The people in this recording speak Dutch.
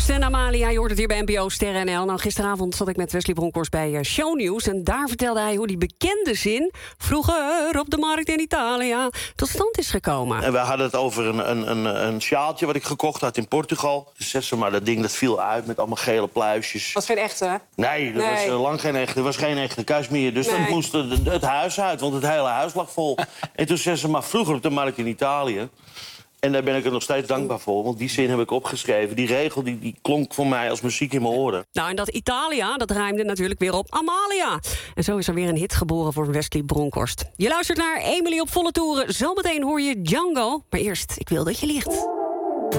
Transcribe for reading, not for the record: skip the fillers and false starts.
Bronkhorst en Amalia, je hoort het hier bij NPO Sterren NL. Nou, gisteravond zat ik met Wesley Bronkhorst bij Shownieuws. En daar vertelde hij hoe die bekende zin vroeger op de markt in Italië tot stand is gekomen. En we hadden het over een sjaaltje wat ik gekocht had in Portugal. Dus zeg maar, dat ding dat viel uit met allemaal gele pluisjes. Was geen echte, hè? Nee, dat was lang geen echte. Er was geen echte kashmir. Dus dat moest het huis uit, want het hele huis lag vol. En toen zei ze, maar vroeger op de markt in Italië. En daar ben ik er nog steeds dankbaar voor, want die zin heb ik opgeschreven. Die regel die klonk voor mij als muziek in mijn oren. Nou, en dat Italia, dat rijmde natuurlijk weer op Amalia. En zo is er weer een hit geboren voor Wesley Bronkhorst. Je luistert naar Emily op volle toeren. Zometeen hoor je Django. Maar eerst, ik wil dat je ligt.